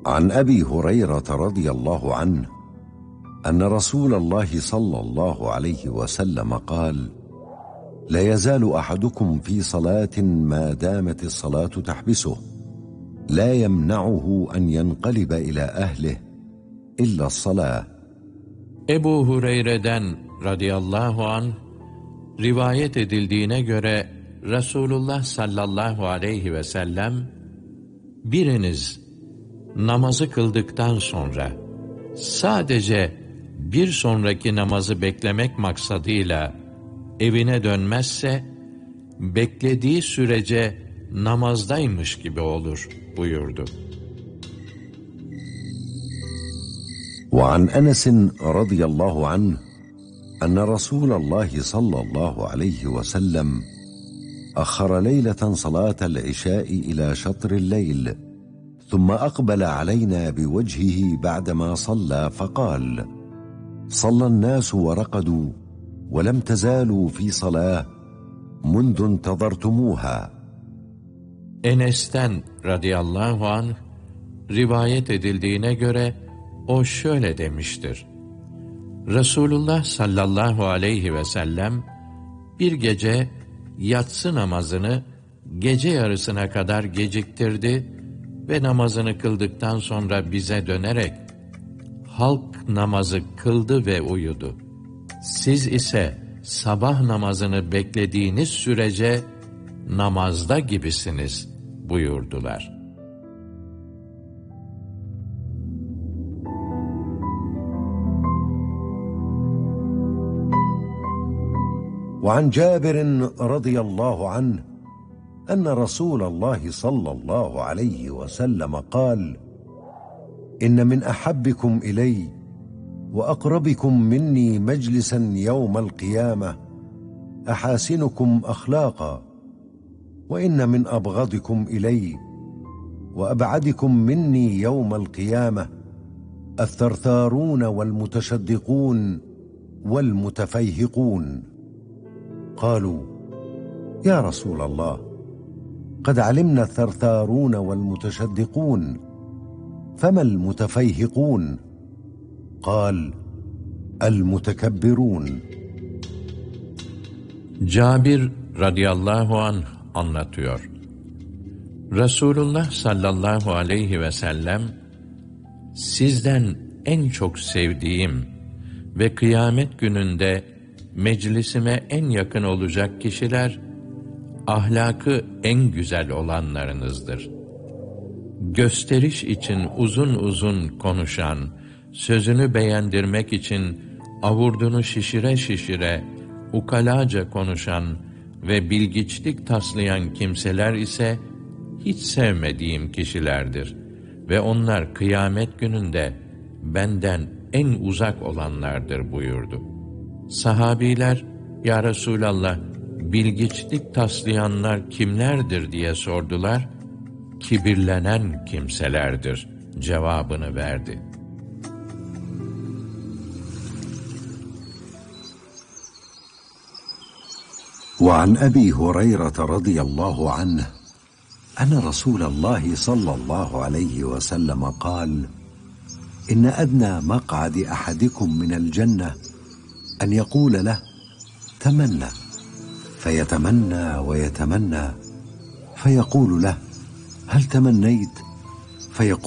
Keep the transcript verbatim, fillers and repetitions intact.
عن أبي هريرة رضي الله عنه أن رسول الله صلى الله عليه وسلم قال: لا يزال أحدكم في صلاة ما دامت الصلاة تحبسه لا يمنعه أن ينقلب إلى أهله إلا الصلاة. Ebu Hureyre'den radıyallahu anh rivayet edildiğine göre Resulullah sallallahu aleyhi ve sellem, biriniz namazı kıldıktan sonra sadece bir sonraki namazı beklemek maksadıyla evine dönmezse, beklediği sürece namazdaymış gibi olur buyurdu. وعن أنس رضي الله عنه أن رسول الله صلى الله عليه وسلم أخر ليلة صلاة العشاء إلى شطر الليل ثم أقبل علينا بوجهه بعدما صلى فقال: صلى الناس ورقدوا ولم تزالوا في صلاة منذ انتظرتموها. Enes'ten radıyallahu anh rivayet edildiğine göre o şöyle demiştir: Resulullah sallallahu aleyhi ve sellem bir gece yatsı namazını gece yarısına kadar geciktirdi ve namazını kıldıktan sonra bize dönerek halk namazı kıldı ve uyudu. Siz ise sabah namazını beklediğiniz sürece namazda gibisiniz buyurdular. وعن جابر رضي الله عنه أن رسول الله صلى الله عليه وسلم قال: إن من أحبكم إلي وأقربكم مني مجلسا يوم القيامة أحاسنكم أخلاقا، وإن من أبغضكم إلي وأبعدكم مني يوم القيامة الثرثارون والمتشدقون والمتفيهقون. قالوا: يا رسول الله، قد علمنا الثرثارون والمتشدقون، فما المتفيهقون؟ قال: المتكبرون. Cabir radıyallahu anh anlatıyor. Resulullah sallallahu aleyhi ve sellem, sizden en çok sevdiğim ve kıyamet gününde meclisime en yakın olacak kişiler, ahlakı en güzel olanlarınızdır. Gösteriş için uzun uzun konuşan, sözünü beğendirmek için avurdunu şişire şişire, ukalaca konuşan ve bilgiçlik taslayan kimseler ise hiç sevmediğim kişilerdir ve onlar kıyamet gününde benden en uzak olanlardır buyurdu. Sahabiler, ya Resulallah, bilgiçlik taslayanlar kimlerdir diye sordular. Kibirlenen kimselerdir cevabını verdi. وعن أبي هريرة رضي الله عنه أن رسول الله صلى الله عليه وسلم قال: إن أدنى مقعد أحدكم من الجنة أن يقول له: تمنى، فيتمنى ويتمنى، فيقول له: هل تمنيت؟ فيقول: